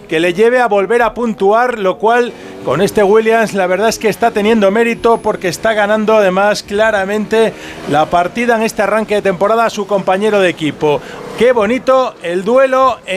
que le lleve a volver a puntuar, lo cual con este Williams la verdad es que está teniendo mérito porque está ganando además claramente la partida en este arranque de temporada a su compañero de equipo. Qué bonito el duelo